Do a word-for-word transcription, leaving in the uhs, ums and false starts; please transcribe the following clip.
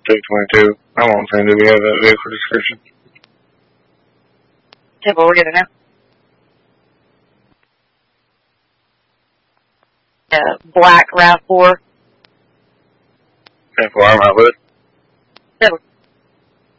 Take twenty-two. I'm on saying, do we have that vehicle description? Temple, we're getting it. Uh, black RAV four. ten four, I'm out with it. Temple.